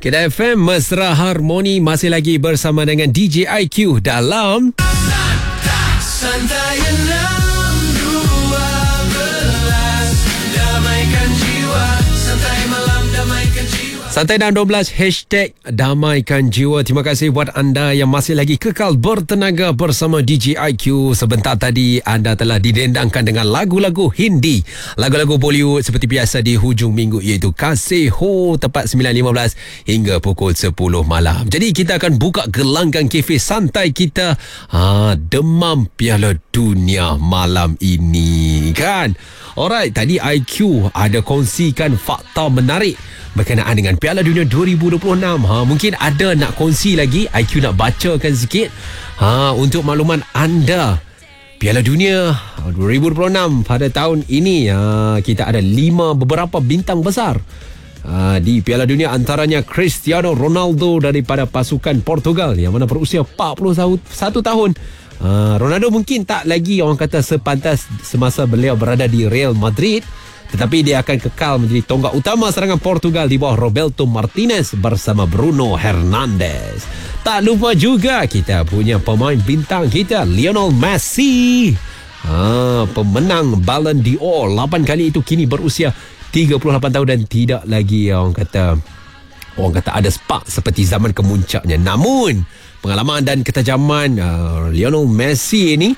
Kedah FM Mesra Harmoni masih lagi bersama dengan DJ IQ dalam Santai 6.12 Damaikan jiwa. Santai malam damaikan jiwa. Santai 6.12 #Damaikan Jiwa. Terima kasih buat anda yang masih lagi kekal bertenaga bersama DJ IQ. Sebentar tadi anda telah didendangkan dengan lagu-lagu Hindi, lagu-lagu Bollywood seperti biasa di hujung minggu, iaitu Kasih Ho tepat 9.15 hingga pukul 10 malam. Jadi kita akan buka gelanggang kafe santai kita demam Piala Dunia malam ini kan. Alright, tadi IQ ada kongsikan fakta menarik berkenaan dengan Piala Dunia 2026. Mungkin ada nak kongsi lagi, IQ nak bacakan sikit. Untuk makluman anda, Piala Dunia 2026 pada tahun ini, kita ada 5 beberapa bintang besar di Piala Dunia, antaranya Cristiano Ronaldo daripada pasukan Portugal yang mana berusia 41 tahun. Ronaldo mungkin tak lagi orang kata sepantas semasa beliau berada di Real Madrid, tetapi dia akan kekal menjadi tonggak utama serangan Portugal di bawah Roberto Martinez bersama Bruno Fernandes. Tak lupa juga kita punya pemain bintang kita, Lionel Messi, pemenang Ballon d'Or 8 kali itu, kini berusia 38 tahun dan tidak lagi orang kata ada spark seperti zaman kemuncaknya. Namun pengalaman dan ketajaman Lionel Messi ini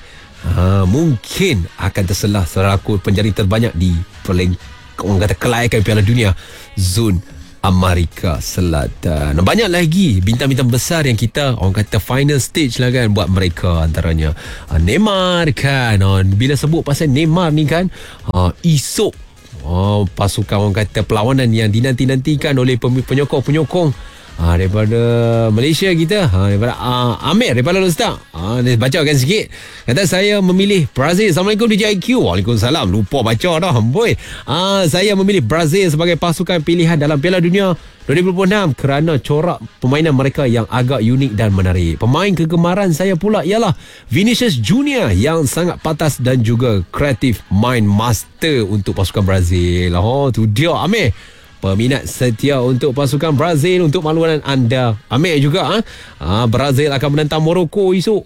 mungkin akan terselah selaku penjaring terbanyak di orang kata kelayakan Piala Dunia zon Amerika Selatan. Banyak lagi bintang-bintang besar yang kita orang kata final stage lah kan buat mereka, antaranya Neymar kan. Bila sebut pasal Neymar ni kan, esok pasukan orang kata perlawanan yang dinanti-nantikan oleh penyokong daripada Malaysia kita, daripada Amir daripada Lostak, dia bacakan sikit. Kata saya memilih Brazil. Assalamualaikum DJ IQ. Waalaikumsalam. Lupa baca dah boy. Saya memilih Brazil sebagai pasukan pilihan dalam Piala Dunia 2026 kerana corak permainan mereka yang agak unik dan menarik. Pemain kegemaran saya pula ialah Vinicius Junior yang sangat pantas dan juga kreatif, main master untuk pasukan Brazil. Tu dia Amir, peminat setia untuk pasukan Brazil. Untuk makluman anda, Amir juga Brazil akan menentang Morocco esok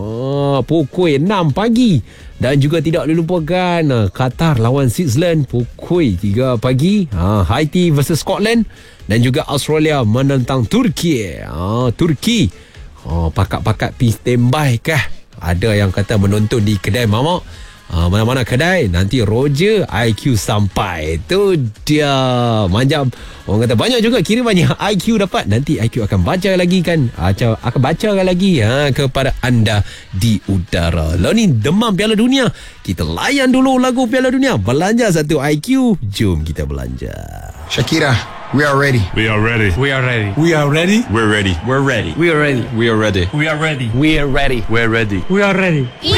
pukul 6 pagi. Dan juga tidak dilupakan Qatar lawan Switzerland pukul 3 pagi. Haiti versus Scotland. Dan juga Australia menentang Turki. Turki pakat-pakat pergi standby kah? Ada yang kata menonton di kedai mamak. Mana-mana kedai, nanti Roger IQ sampai. Tu dia. Macam orang kata banyak juga kirimannya IQ dapat. Nanti IQ akan baca lagi kan, akan bacakan lagi kepada anda di udara. Lalu ni demam Piala Dunia, kita layan dulu lagu Piala Dunia. Belanja satu IQ, jom kita belanja. Shakira, we are ready. We are ready. We are ready. We are ready. We're ready. We're ready. We are ready. We are ready. We are ready. We are ready. We're ready. We are ready.